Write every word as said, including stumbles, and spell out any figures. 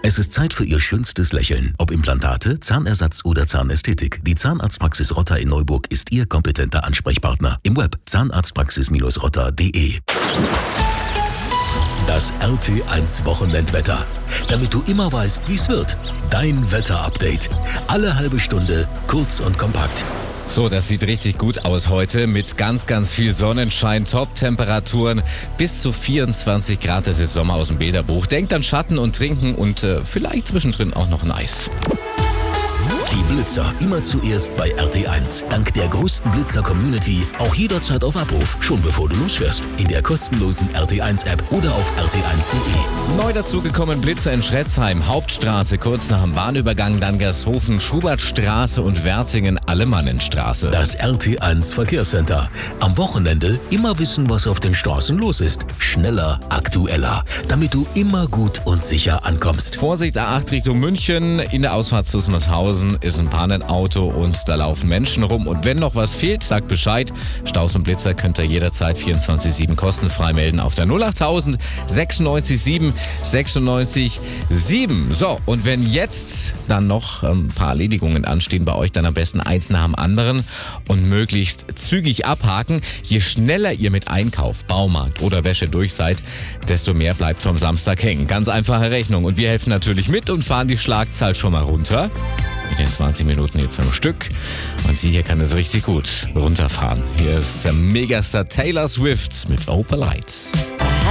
Es ist Zeit für Ihr schönstes Lächeln. Ob Implantate, Zahnersatz oder Zahnästhetik. Die Zahnarztpraxis Rotter in Neuburg ist Ihr kompetenter Ansprechpartner. Im Web zahnarztpraxis rotter punkt de. Das R T eins Wochenendwetter. Damit du immer weißt, wie es wird. Dein Wetterupdate. Alle halbe Stunde, kurz und kompakt. So, das sieht richtig gut aus heute mit ganz, ganz viel Sonnenschein, Top-Temperaturen, bis zu vierundzwanzig Grad. Das ist Sommer aus dem Bilderbuch. Denkt an Schatten und Trinken und äh, vielleicht zwischendrin auch noch ein Eis. Die Blitzer immer zuerst bei R T eins. Dank der größten Blitzer-Community auch jederzeit auf Abruf, schon bevor du losfährst. In der kostenlosen R T eins App oder auf r t eins punkt de. Neu dazugekommen Blitzer in Schretzheim, Hauptstraße, kurz nach dem Bahnübergang, dann Gershofen, Schubertstraße und Wertingen, Alemannenstraße. Das R T eins Verkehrscenter. Am Wochenende immer wissen, was auf den Straßen los ist. Schneller, aktueller, damit du immer gut und sicher ankommst. Vorsicht, A acht Richtung München, in der Ausfahrt zu Smershausen ist ein Pannenauto und da laufen Menschen rum. Und wenn noch was fehlt, sagt Bescheid. Staus und Blitzer könnt ihr jederzeit vierundzwanzig sieben kostenfrei melden auf der null achttausend sechsundneunzig sieben sechsundneunzig sieben. So, und wenn jetzt dann noch ein paar Erledigungen anstehen bei euch, dann am besten eins nach dem anderen und möglichst zügig abhaken. Je schneller ihr mit Einkauf, Baumarkt oder Wäsche durch seid, desto mehr bleibt vom Samstag hängen. Ganz einfache Rechnung. Und wir helfen natürlich mit und fahren die Schlagzahl schon mal runter. Mit den zwanzig Minuten jetzt am Stück. Und sie hier kann es richtig gut runterfahren. Hier ist der Megastar Taylor Swift mit Opal Lights.